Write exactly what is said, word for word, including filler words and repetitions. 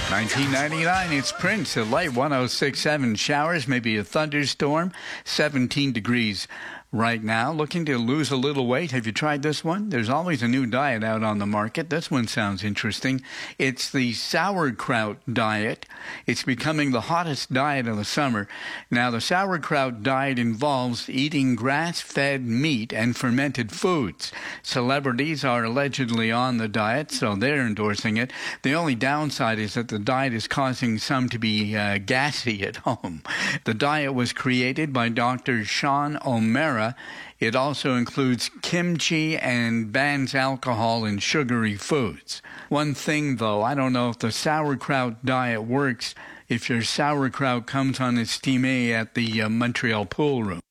nineteen ninety-nine, it's Prince, a light one oh six point seven showers, maybe a thunderstorm, seventeen degrees right now. Looking to lose a little weight. Have you tried this one? There's always a new diet out on the market. This one sounds interesting. It's the sauerkraut diet. It's becoming the hottest diet of the summer. Now, the sauerkraut diet involves eating grass-fed meat and fermented foods. Celebrities are allegedly on the diet, so they're endorsing it. The only downside is that the diet is causing some to be uh, gassy at home. The diet was created by Doctor Sean O'Mara. It also includes kimchi and bans alcohol and sugary foods. One thing, though, I don't know if the sauerkraut diet works if your sauerkraut comes on its steamy at the uh, Montreal pool room.